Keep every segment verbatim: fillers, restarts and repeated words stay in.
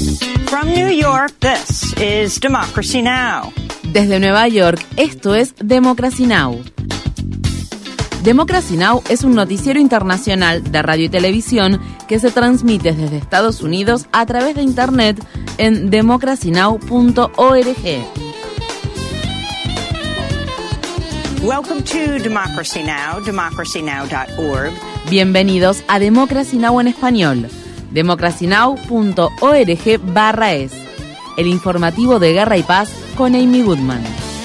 From New York, this is Democracy Now! Desde Nueva York, esto es Democracy Now! Democracy Now! Es un noticiero internacional de radio y televisión que se transmite desde Estados Unidos a través de Internet en democracy now punto org. Welcome to Democracy Now!, democracy now dot org. Bienvenidos a Democracy Now! En español, democracy now punto org barra es, el informativo de Guerra y Paz con Amy Goodman.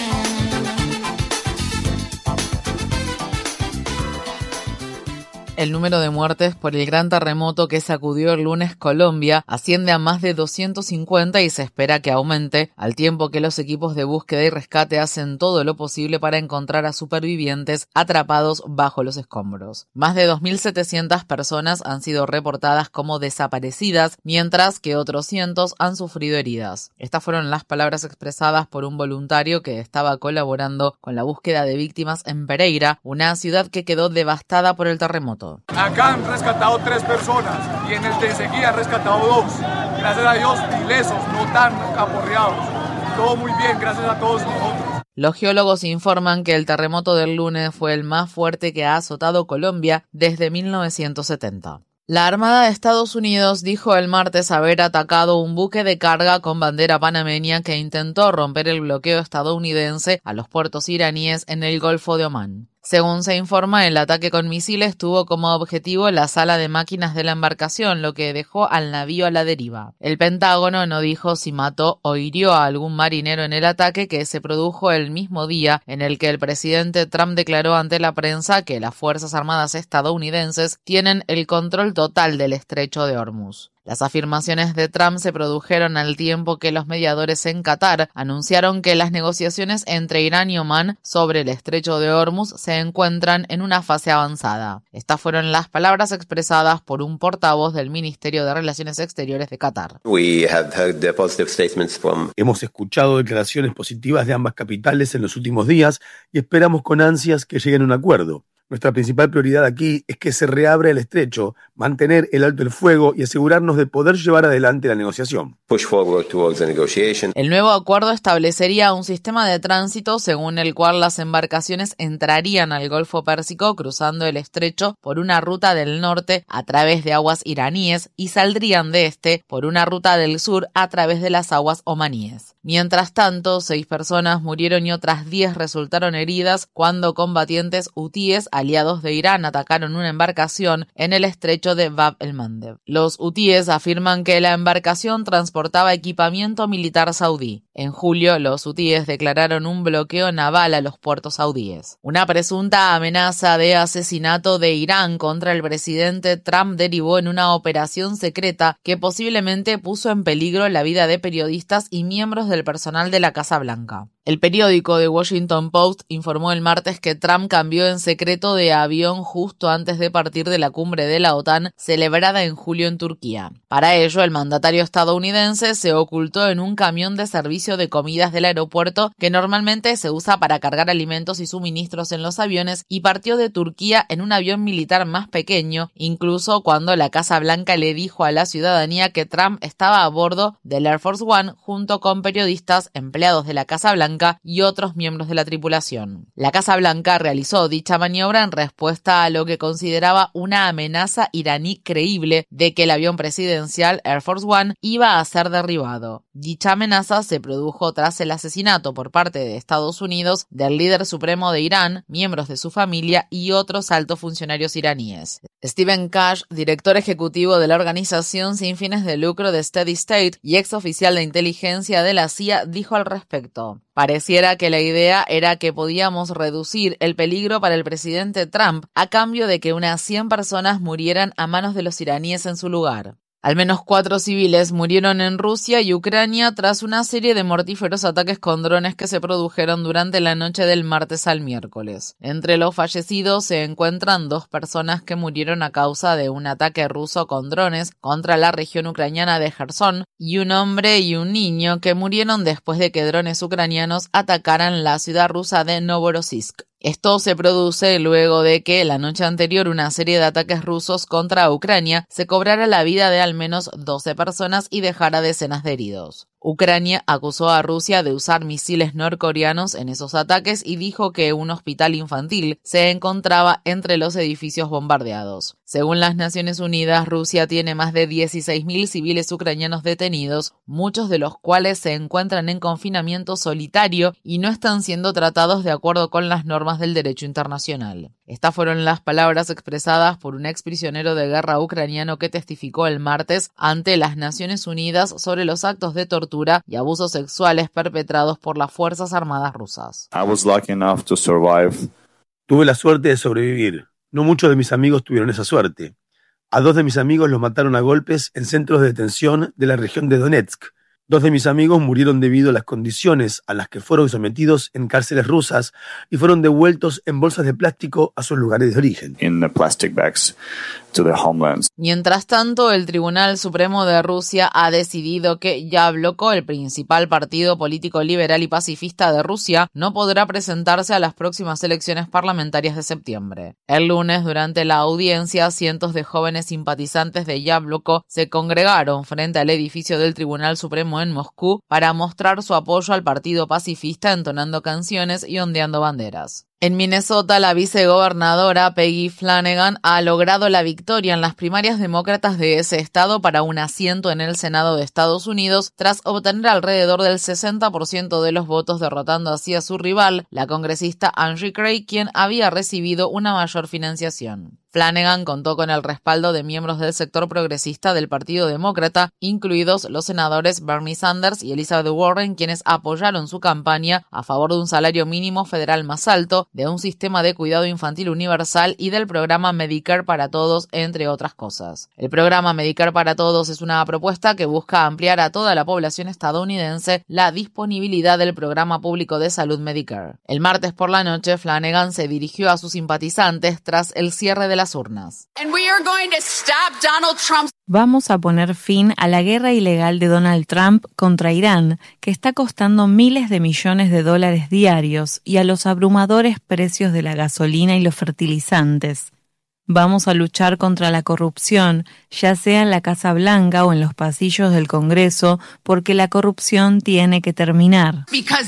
El número de muertes por el gran terremoto que sacudió el lunes Colombia asciende a más de doscientos cincuenta y se espera que aumente, al tiempo que los equipos de búsqueda y rescate hacen todo lo posible para encontrar a supervivientes atrapados bajo los escombros. Más de dos mil setecientas personas han sido reportadas como desaparecidas, mientras que otros cientos han sufrido heridas. Estas fueron las palabras expresadas por un voluntario que estaba colaborando con la búsqueda de víctimas en Pereira, una ciudad que quedó devastada por el terremoto. Acá han rescatado tres personas y en el de enseguida han rescatado dos. Gracias a Dios, ilesos, no tan aporreados. Todo muy bien, gracias a todos nosotros. Los geólogos informan que el terremoto del lunes fue el más fuerte que ha azotado Colombia desde mil novecientos setenta. La Armada de Estados Unidos dijo el martes haber atacado un buque de carga con bandera panameña que intentó romper el bloqueo estadounidense a los puertos iraníes en el Golfo de Omán. Según se informa, el ataque con misiles tuvo como objetivo la sala de máquinas de la embarcación, lo que dejó al navío a la deriva. El Pentágono no dijo si mató o hirió a algún marinero en el ataque, que se produjo el mismo día en el que el presidente Trump declaró ante la prensa que las Fuerzas Armadas estadounidenses tienen el control total del estrecho de Hormuz. Las afirmaciones de Trump se produjeron al tiempo que los mediadores en Qatar anunciaron que las negociaciones entre Irán y Omán sobre el estrecho de Hormuz se encuentran en una fase avanzada. Estas fueron las palabras expresadas por un portavoz del Ministerio de Relaciones Exteriores de Qatar. We have heard the positive statements from... Hemos escuchado declaraciones positivas de ambas capitales en los últimos días y esperamos con ansias que lleguen a un acuerdo. Nuestra principal prioridad aquí es que se reabra el estrecho, mantener el alto el fuego y asegurarnos de poder llevar adelante la negociación. Push forward towards the negotiation. El nuevo acuerdo establecería un sistema de tránsito según el cual las embarcaciones entrarían al Golfo Pérsico cruzando el estrecho por una ruta del norte a través de aguas iraníes y saldrían de este por una ruta del sur a través de las aguas omaníes. Mientras tanto, seis personas murieron y otras diez resultaron heridas cuando combatientes hutíes aliados de Irán atacaron una embarcación en el estrecho de Bab el-Mandeb. Los hutíes afirman que la embarcación transportaba equipamiento militar saudí. En julio, los hutíes declararon un bloqueo naval a los puertos saudíes. Una presunta amenaza de asesinato de Irán contra el presidente Trump derivó en una operación secreta que posiblemente puso en peligro la vida de periodistas y miembros del personal de la Casa Blanca. El periódico The Washington Post informó el martes que Trump cambió en secreto de avión justo antes de partir de la cumbre de la OTAN celebrada en julio en Turquía. Para ello, el mandatario estadounidense se ocultó en un camión de servicio de comidas del aeropuerto que normalmente se usa para cargar alimentos y suministros en los aviones y partió de Turquía en un avión militar más pequeño, incluso cuando la Casa Blanca le dijo a la ciudadanía que Trump estaba a bordo del Air Force One junto con periodistas, empleados de la Casa Blanca y otros miembros de la tripulación. La Casa Blanca realizó dicha maniobra en respuesta a lo que consideraba una amenaza iraní creíble de que el avión presidencial Air Force One iba a ser derribado. Dicha amenaza se produjo tras el asesinato por parte de Estados Unidos del líder supremo de Irán, miembros de su familia y otros altos funcionarios iraníes. Stephen Kash, director ejecutivo de la organización sin fines de lucro de Steady State y ex oficial de inteligencia de la C I A, dijo al respecto: pareciera que la idea era que podíamos reducir el peligro para el presidente Trump a cambio de que unas cien personas murieran a manos de los iraníes en su lugar. Al menos cuatro civiles murieron en Rusia y Ucrania tras una serie de mortíferos ataques con drones que se produjeron durante la noche del martes al miércoles. Entre los fallecidos se encuentran dos personas que murieron a causa de un ataque ruso con drones contra la región ucraniana de Jersón y un hombre y un niño que murieron después de que drones ucranianos atacaran la ciudad rusa de Novorossiysk. Esto se produce luego de que la noche anterior una serie de ataques rusos contra Ucrania se cobrara la vida de al menos doce personas y dejara decenas de heridos. Ucrania acusó a Rusia de usar misiles norcoreanos en esos ataques y dijo que un hospital infantil se encontraba entre los edificios bombardeados. Según las Naciones Unidas, Rusia tiene más de dieciséis mil civiles ucranianos detenidos, muchos de los cuales se encuentran en confinamiento solitario y no están siendo tratados de acuerdo con las normas del derecho internacional. Estas fueron las palabras expresadas por un exprisionero de guerra ucraniano que testificó el martes ante las Naciones Unidas sobre los actos de tortura y abusos sexuales perpetrados por las Fuerzas Armadas rusas. I was lucky enough to survive. Tuve la suerte de sobrevivir. No muchos de mis amigos tuvieron esa suerte. A dos de mis amigos los mataron a golpes en centros de detención de la región de Donetsk. Dos de mis amigos murieron debido a las condiciones a las que fueron sometidos en cárceles rusas y fueron devueltos en bolsas de plástico a sus lugares de origen. In the plastic bags to their homelands. Mientras tanto, el Tribunal Supremo de Rusia ha decidido que Yabloko, el principal partido político liberal y pacifista de Rusia, no podrá presentarse a las próximas elecciones parlamentarias de septiembre. El lunes, durante la audiencia, cientos de jóvenes simpatizantes de Yabloko se congregaron frente al edificio del Tribunal Supremo en Moscú para mostrar su apoyo al partido pacifista entonando canciones y ondeando banderas. En Minnesota, la vicegobernadora Peggy Flanagan ha logrado la victoria en las primarias demócratas de ese estado para un asiento en el Senado de Estados Unidos tras obtener alrededor del sesenta por ciento de los votos, derrotando así a su rival, la congresista Angie Craig, quien había recibido una mayor financiación. Flanagan contó con el respaldo de miembros del sector progresista del Partido Demócrata, incluidos los senadores Bernie Sanders y Elizabeth Warren, quienes apoyaron su campaña a favor de un salario mínimo federal más alto, de un sistema de cuidado infantil universal y del programa Medicare para Todos, entre otras cosas. El programa Medicare para Todos es una propuesta que busca ampliar a toda la población estadounidense la disponibilidad del programa público de salud Medicare. El martes por la noche, Flanagan se dirigió a sus simpatizantes tras el cierre de la las urnas. Vamos a poner fin a la guerra ilegal de Donald Trump contra Irán, que está costando miles de millones de dólares diarios, y a los abrumadores precios de la gasolina y los fertilizantes. Vamos a luchar contra la corrupción, ya sea en la Casa Blanca o en los pasillos del Congreso, porque la corrupción tiene que terminar.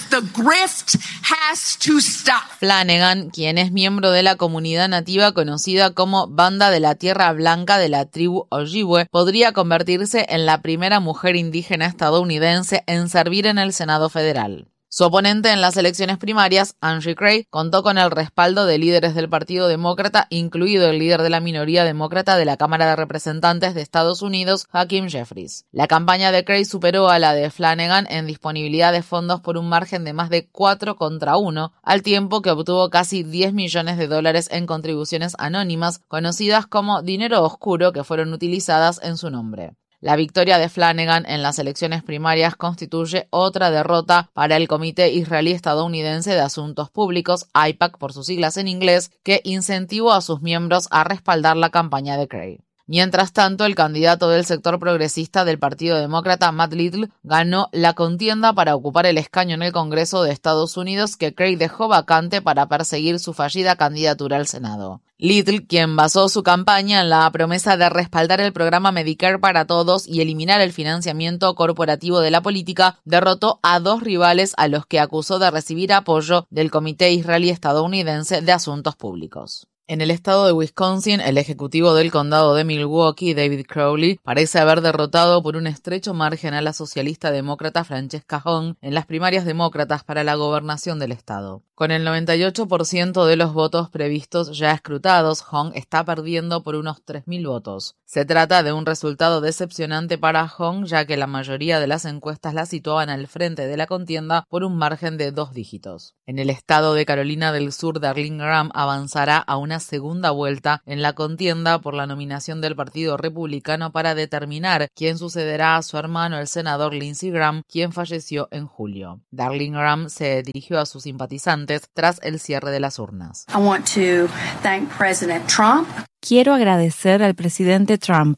Flanagan, quien es miembro de la comunidad nativa conocida como Banda de la Tierra Blanca de la tribu Ojibwe, podría convertirse en la primera mujer indígena estadounidense en servir en el Senado federal. Su oponente en las elecciones primarias, Angie Craig, contó con el respaldo de líderes del Partido Demócrata, incluido el líder de la minoría demócrata de la Cámara de Representantes de Estados Unidos, Hakeem Jeffries. La campaña de Craig superó a la de Flanagan en disponibilidad de fondos por un margen de más de cuatro contra uno, al tiempo que obtuvo casi diez millones de dólares en contribuciones anónimas, conocidas como dinero oscuro, que fueron utilizadas en su nombre. La victoria de Flanagan en las elecciones primarias constituye otra derrota para el Comité Israelí Estadounidense de Asuntos Públicos, I PAC por sus siglas en inglés, que incentivó a sus miembros a respaldar la campaña de Craig. Mientras tanto, el candidato del sector progresista del Partido Demócrata, Matt Little, ganó la contienda para ocupar el escaño en el Congreso de Estados Unidos que Craig dejó vacante para perseguir su fallida candidatura al Senado. Little, quien basó su campaña en la promesa de respaldar el programa Medicare para Todos y eliminar el financiamiento corporativo de la política, derrotó a dos rivales a los que acusó de recibir apoyo del Comité Israelí Estadounidense de Asuntos Públicos. En el estado de Wisconsin, el ejecutivo del condado de Milwaukee, David Crowley, parece haber derrotado por un estrecho margen a la socialista demócrata Francesca Hong en las primarias demócratas para la gobernación del estado. Con el noventa y ocho por ciento de los votos previstos ya escrutados, Hong está perdiendo por unos tres mil votos. Se trata de un resultado decepcionante para Hong, ya que la mayoría de las encuestas la situaban al frente de la contienda por un margen de dos dígitos. En el estado de Carolina del Sur, Darlene Graham avanzará a una segunda vuelta en la contienda por la nominación del Partido Republicano para determinar quién sucederá a su hermano, el senador Lindsey Graham, quien falleció en julio. Darlene Graham se dirigió a sus simpatizantes tras el cierre de las urnas. I want to thank President Trump. Quiero agradecer al presidente Trump.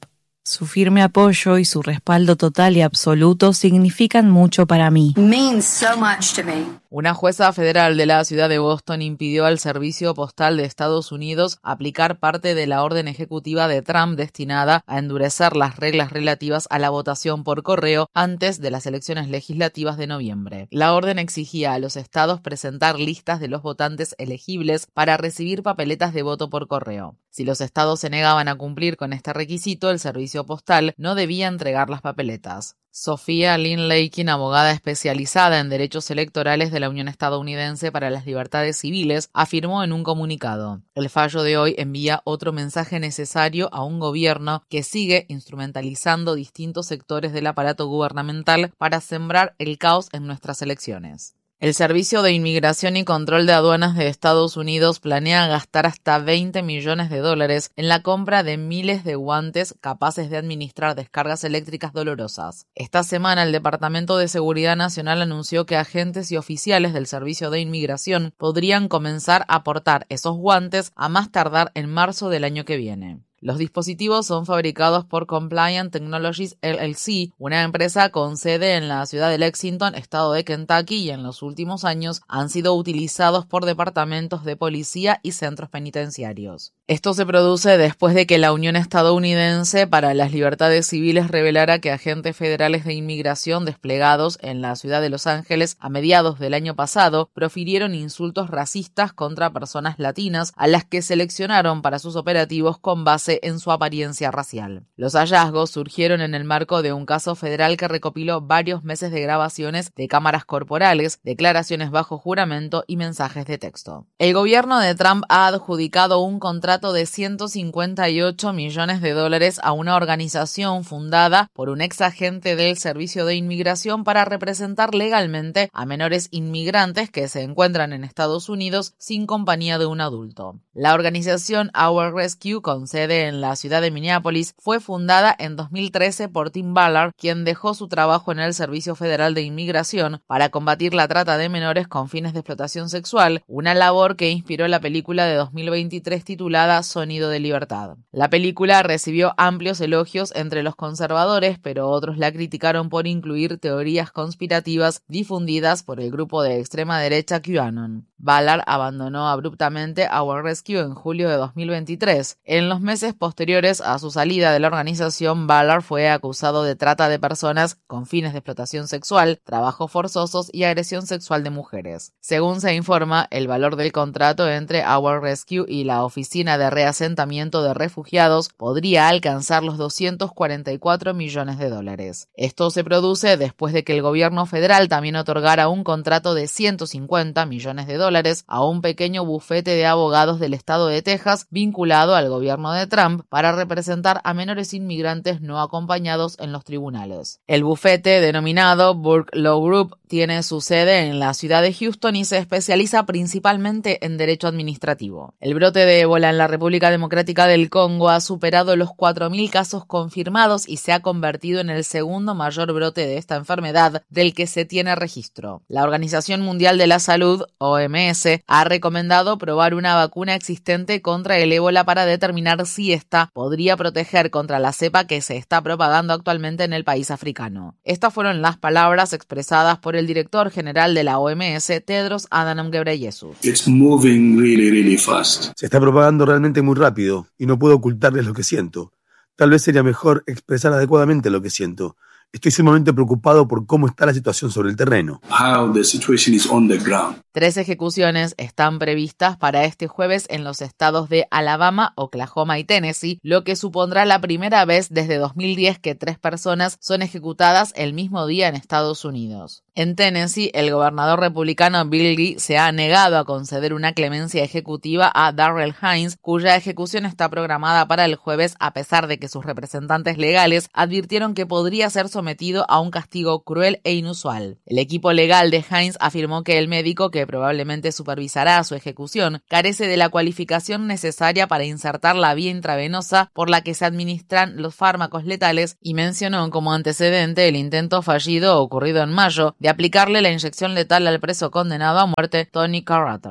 Su firme apoyo y su respaldo total y absoluto significan mucho para mí. Means so much to me. Una jueza federal de la ciudad de Boston impidió al Servicio Postal de Estados Unidos aplicar parte de la orden ejecutiva de Trump destinada a endurecer las reglas relativas a la votación por correo antes de las elecciones legislativas de noviembre. La orden exigía a los estados presentar listas de los votantes elegibles para recibir papeletas de voto por correo. Si los estados se negaban a cumplir con este requisito, el servicio postal no debía entregar las papeletas. Sofía Lynn Lakin, abogada especializada en derechos electorales de la Unión Estadounidense para las Libertades Civiles, afirmó en un comunicado: el fallo de hoy envía otro mensaje necesario a un gobierno que sigue instrumentalizando distintos sectores del aparato gubernamental para sembrar el caos en nuestras elecciones. El Servicio de Inmigración y Control de Aduanas de Estados Unidos planea gastar hasta veinte millones de dólares en la compra de miles de guantes capaces de administrar descargas eléctricas dolorosas. Esta semana, el Departamento de Seguridad Nacional anunció que agentes y oficiales del Servicio de Inmigración podrían comenzar a portar esos guantes a más tardar en marzo del año que viene. Los dispositivos son fabricados por Compliant Technologies L L C, una empresa con sede en la ciudad de Lexington, estado de Kentucky, y en los últimos años han sido utilizados por departamentos de policía y centros penitenciarios. Esto se produce después de que la Unión Estadounidense para las Libertades Civiles revelara que agentes federales de inmigración desplegados en la ciudad de Los Ángeles a mediados del año pasado profirieron insultos racistas contra personas latinas a las que seleccionaron para sus operativos con base en su apariencia racial. Los hallazgos surgieron en el marco de un caso federal que recopiló varios meses de grabaciones de cámaras corporales, declaraciones bajo juramento y mensajes de texto. El gobierno de Trump ha adjudicado un contrato de ciento cincuenta y ocho millones de dólares a una organización fundada por un ex agente del Servicio de Inmigración para representar legalmente a menores inmigrantes que se encuentran en Estados Unidos sin compañía de un adulto. La organización Our Rescue, con sede en la ciudad de Minneapolis, fue fundada en dos mil trece por Tim Ballard, quien dejó su trabajo en el Servicio Federal de Inmigración para combatir la trata de menores con fines de explotación sexual, una labor que inspiró la película de dos mil veintitrés titulada Sonido de Libertad. La película recibió amplios elogios entre los conservadores, pero otros la criticaron por incluir teorías conspirativas difundidas por el grupo de extrema derecha QAnon. Ballard abandonó abruptamente Our Rescue en julio de dos mil veintitrés. En los meses posteriores a su salida de la organización, Ballard fue acusado de trata de personas con fines de explotación sexual, trabajos forzosos y agresión sexual de mujeres. Según se informa, el valor del contrato entre Our Rescue y la Oficina de Reasentamiento de Refugiados podría alcanzar los doscientos cuarenta y cuatro millones de dólares. Esto se produce después de que el gobierno federal también otorgara un contrato de ciento cincuenta millones de dólares a un pequeño bufete de abogados del estado de Texas vinculado al gobierno de Trump para representar a menores inmigrantes no acompañados en los tribunales. El bufete, denominado Burke Law Group, tiene su sede en la ciudad de Houston y se especializa principalmente en derecho administrativo. El brote de ébola en la República Democrática del Congo ha superado los cuatro mil casos confirmados y se ha convertido en el segundo mayor brote de esta enfermedad del que se tiene registro. La Organización Mundial de la Salud, O M S, ha recomendado probar una vacuna existente contra el ébola para determinar si ésta podría proteger contra la cepa que se está propagando actualmente en el país africano. Estas fueron las palabras expresadas por el director general de la O M S, Tedros Adhanom Ghebreyesus. It's moving really, really fast. Se está propagando realmente muy rápido y no puedo ocultarles lo que siento. Tal vez sería mejor expresar adecuadamente lo que siento. Estoy sumamente preocupado por cómo está la situación sobre el terreno. How the situation is on the ground. Tres ejecuciones están previstas para este jueves en los estados de Alabama, Oklahoma y Tennessee, lo que supondrá la primera vez desde dos mil diez que tres personas son ejecutadas el mismo día en Estados Unidos. En Tennessee, el gobernador republicano Bill Lee se ha negado a conceder una clemencia ejecutiva a Darrell Hines, cuya ejecución está programada para el jueves, a pesar de que sus representantes legales advirtieron que podría ser sometido a un castigo cruel e inusual. El equipo legal de Hines afirmó que el médico que probablemente supervisará su ejecución carece de la cualificación necesaria para insertar la vía intravenosa por la que se administran los fármacos letales y mencionó como antecedente el intento fallido ocurrido en mayo de aplicarle la inyección letal al preso condenado a muerte Tony Carruthers.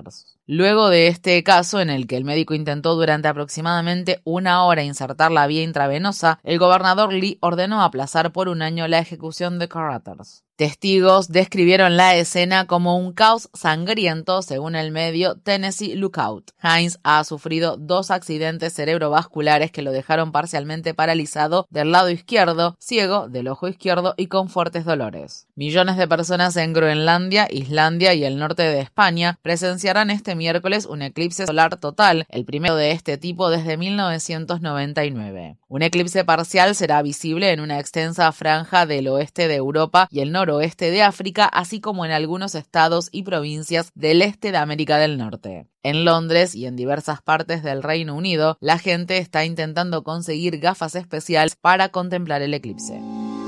Luego de este caso, en el que el médico intentó durante aproximadamente una hora insertar la vía intravenosa, el gobernador Lee ordenó aplazar por un año la ejecución de Carruthers. Testigos describieron la escena como un caos sangriento, según el medio Tennessee Lookout. Hines ha sufrido dos accidentes cerebrovasculares que lo dejaron parcialmente paralizado del lado izquierdo, ciego del ojo izquierdo y con fuertes dolores. Millones de personas en Groenlandia, Islandia y el norte de España presenciarán este miércoles un eclipse solar total, el primero de este tipo desde mil novecientos noventa y nueve. Un eclipse parcial será visible en una extensa franja del oeste de Europa y el noroeste de África, así como en algunos estados y provincias del este de América del Norte. En Londres y en diversas partes del Reino Unido, la gente está intentando conseguir gafas especiales para contemplar el eclipse.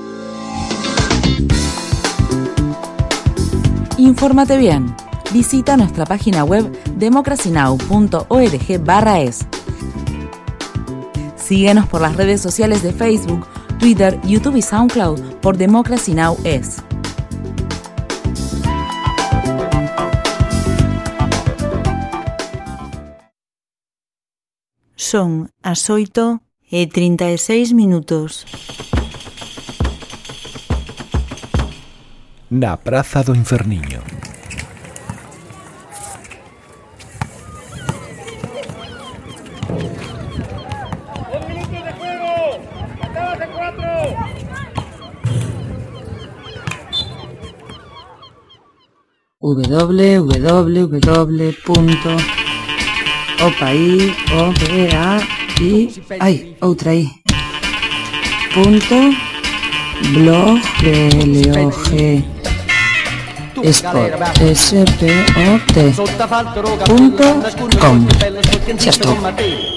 Infórmate bien. Visita nuestra página web democracy now punto org barra es. Síguenos por las redes sociales de Facebook, Twitter, YouTube y SoundCloud por Democracy Now! Es. Son as oito e trinta e seis minutos. Na Praza do Inferniño. w w w punto opaí o b a i ai outra i punto blog b l o g spot s p o t punto com. Xa estou.